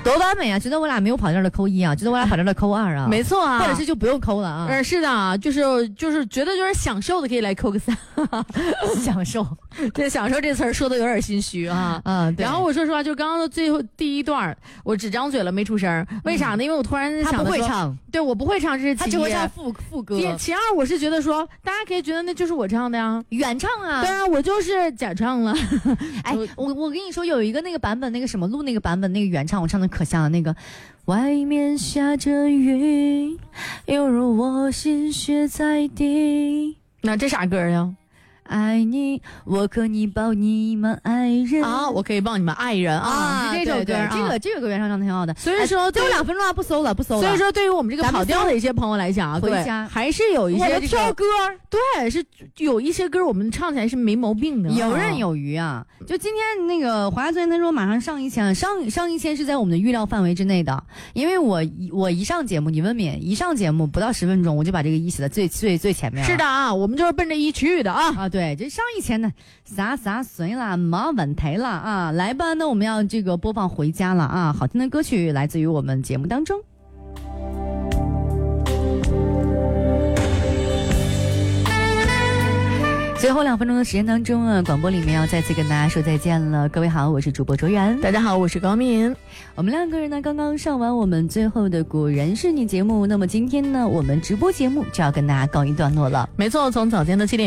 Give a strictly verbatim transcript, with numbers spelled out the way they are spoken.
多完美啊！觉得我俩没有跑调的扣一啊，觉得我俩跑调的扣二啊， 没错啊， 或者是就不用扣了啊。 嗯，是的啊，就是就是觉得有点享受的，可以来扣个三， 享受。 这享受这词儿说的有点心虚啊。 嗯，对。 然后我说实话，就刚刚的最后第一段，我只张嘴了没出声，为啥呢？因为我突然想他不会唱， 对，我不会唱，这是其一， 他只会唱副副歌。 其二，我是觉得说，大家可以觉得那就是我唱的呀， 原唱啊。 对啊，我就是假唱了。 哎，我我跟你说，有一个那个版本，那个什么录那个版本，那个原唱我唱的可像了。那个外面下着雨，犹如我心血在滴。 那这啥歌呀？ 爱你，我可你抱你们爱人啊，我可以抱你们爱人啊， 啊是这首歌， 对对啊、 这个这个歌原唱唱的挺好的。 所以说， 最后两分钟啊，不搜了，不搜了。 所以说，对于我们这个跑调的一些朋友来讲啊， 回家还是有一些、这个、 挑歌， 对，是有一些歌我们唱起来是没毛病的， 游刃有余啊。就今天那个华昨天他说马上上一千，上上一千是在我们的预料范围之内的，因为我我一上节目，你问敏一上节目不到十分钟，我就把这个一写在最最最前面了。 是的啊，我们就是奔着一去的啊啊，对，这上一千呢，啥啥随啦，没问题了啊，来吧，那我们要这个播放回家了啊，好听的歌曲来自于我们节目当中。最后两分钟的时间当中啊，广播里面要再次跟大家说再见了。各位好，我是主播卓然。 大家好，我是高敏。 我们两个人呢刚刚上完我们最后的果然是你节目，那么今天呢我们直播节目就要跟大家告一段落了。 没错，从早间的七点